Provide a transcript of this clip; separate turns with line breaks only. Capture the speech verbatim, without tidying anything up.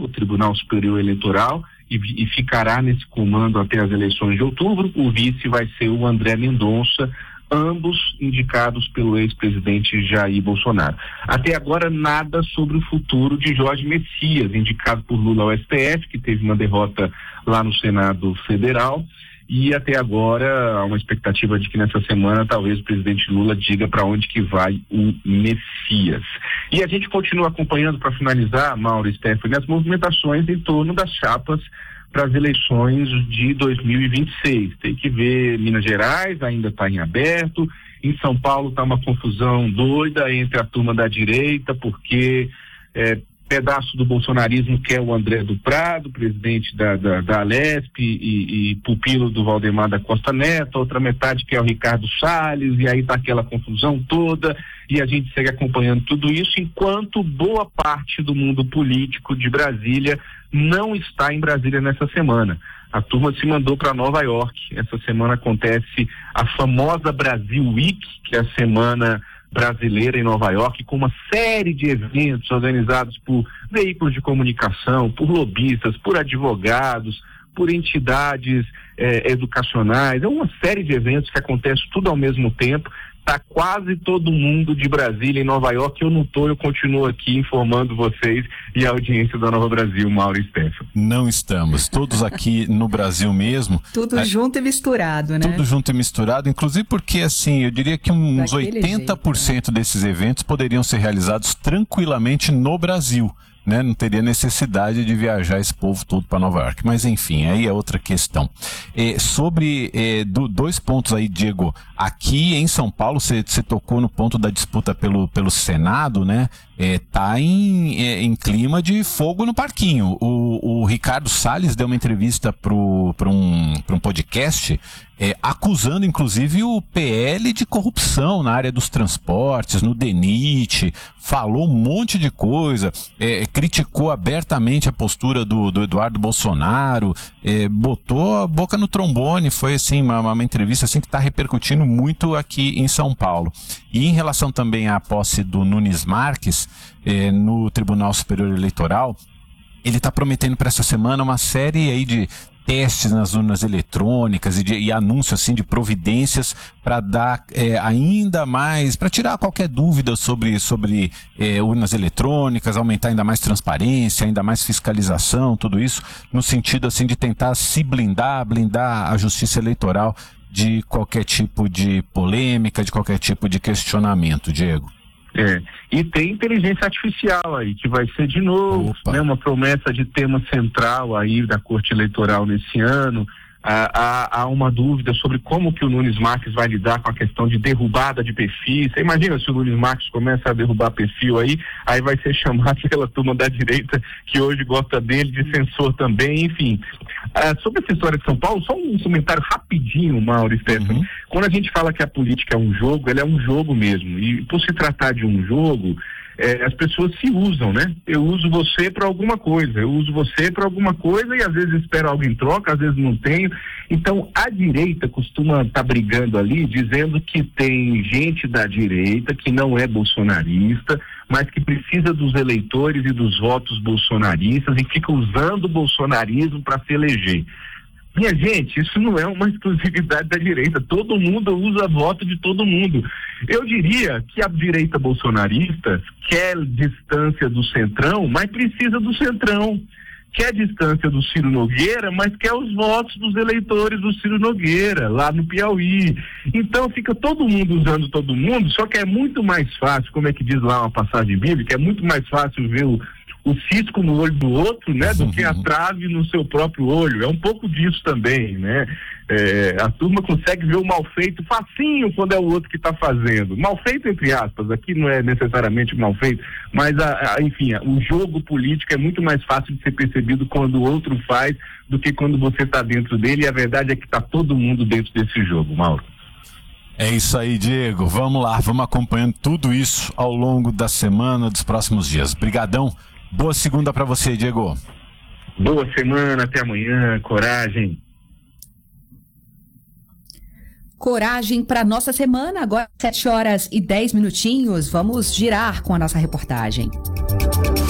o Tribunal Superior Eleitoral, e, e ficará nesse comando até as eleições de outubro. O vice vai ser o André Mendonça, ambos indicados pelo ex-presidente Jair Bolsonaro. Até agora, nada sobre o futuro de Jorge Messias, indicado por Lula ao S T F, que teve uma derrota lá no Senado Federal, e até agora há uma expectativa de que nessa semana talvez o presidente Lula diga para onde que vai o Messias. E a gente continua acompanhando, para finalizar, Mauro e Stephanie, as movimentações em torno das chapas para as eleições de dois mil e vinte e seis. Tem que ver, Minas Gerais ainda está em aberto, em São Paulo está uma confusão doida entre a turma da direita, porque é, pedaço do bolsonarismo quer o André do Prado, presidente da, da, da Alesp e, e pupilo do Valdemar da Costa Neto, outra metade quer o Ricardo Salles, e aí está aquela confusão toda, e a gente segue acompanhando tudo isso, enquanto boa parte do mundo político de Brasília não está em Brasília nessa semana. A turma se mandou para Nova York. Essa semana acontece a famosa Brasil Week, que é a semana brasileira em Nova York, com uma série de eventos organizados por veículos de comunicação, por lobistas, por advogados, por entidades eh, educacionais. É uma série de eventos que acontecem tudo ao mesmo tempo. Está quase todo mundo de Brasília em Nova York. Eu não estou, eu continuo aqui informando vocês e a audiência da Nova Brasil, Mauro e Stefano.
Não estamos, todos aqui no Brasil mesmo.
Tudo é, junto e misturado, né?
Tudo junto e misturado, inclusive porque, assim, eu diria que uns
Daquele
oitenta por cento
jeito, né?
desses eventos poderiam ser realizados tranquilamente no Brasil. Né? Não teria necessidade de viajar esse povo todo para Nova York. Mas enfim, aí é outra questão. É, sobre é, do, dois pontos aí, Diego. Aqui em São Paulo, você tocou no ponto da disputa pelo, pelo Senado, né? É, tá em, é, em clima de fogo no parquinho. O, o Ricardo Salles deu uma entrevista para um, um podcast é, acusando inclusive o P L de corrupção na área dos transportes, no DENIT, falou um monte de coisa, é, criticou abertamente a postura do, do Eduardo Bolsonaro, é, botou a boca no trombone. Foi assim, uma, uma entrevista assim, que está repercutindo muito aqui em São Paulo. E em relação também à posse do Nunes Marques eh, no Tribunal Superior Eleitoral, ele está prometendo para essa semana uma série aí de testes nas urnas eletrônicas e, de, e anúncio assim de providências para dar eh, ainda mais, para tirar qualquer dúvida sobre, sobre eh, urnas eletrônicas, aumentar ainda mais transparência, ainda mais fiscalização, tudo isso no sentido assim de tentar se blindar, blindar a justiça eleitoral de qualquer tipo de polêmica, de qualquer tipo de questionamento, Diego.
É, e tem inteligência artificial aí, que vai ser de novo, né, uma promessa de tema central aí da Corte Eleitoral nesse ano. Ah, há, há uma dúvida sobre como que o Nunes Marques vai lidar com a questão de derrubada de perfis. Você imagina se o Nunes Marques começa a derrubar perfil aí, aí vai ser chamado pela turma da direita, que hoje gosta dele, de censor também, enfim. Ah, sobre essa história de São Paulo, só um comentário rapidinho, Mauro e Stefano. Uhum. Quando a gente fala que a política é um jogo, ela é um jogo mesmo. E por se tratar de um jogo, É, as pessoas se usam, né? Eu uso você para alguma coisa, eu uso você para alguma coisa e às vezes espero algo em troca, às vezes não tenho. Então a direita costuma estar tá brigando ali, dizendo que tem gente da direita que não é bolsonarista, mas que precisa dos eleitores e dos votos bolsonaristas e fica usando o bolsonarismo para se eleger. Minha gente, isso não é uma exclusividade da direita, todo mundo usa voto de todo mundo. Eu diria que a direita bolsonarista quer distância do Centrão, mas precisa do Centrão. Quer distância do Ciro Nogueira, mas quer os votos dos eleitores do Ciro Nogueira, lá no Piauí. Então fica todo mundo usando todo mundo, só que é muito mais fácil, como é que diz lá uma passagem bíblica, é muito mais fácil ver o o cisco no olho do outro, né, do que a trave no seu próprio olho. É um pouco disso também, né? É, a turma consegue ver o mal feito facinho quando é o outro que está fazendo. Mal feito entre aspas, aqui não é necessariamente mal feito, mas a, a, enfim, o jogo político é muito mais fácil de ser percebido quando o outro faz do que quando você está dentro dele, e a verdade é que está todo mundo dentro desse jogo, Mauro.
É isso aí, Diego. Vamos lá, vamos acompanhando tudo isso ao longo da semana, dos próximos dias. Brigadão. Boa segunda para você, Diego.
Boa semana, até amanhã, coragem.
Coragem para nossa semana, agora sete horas e dez minutinhos. Vamos girar com a nossa reportagem.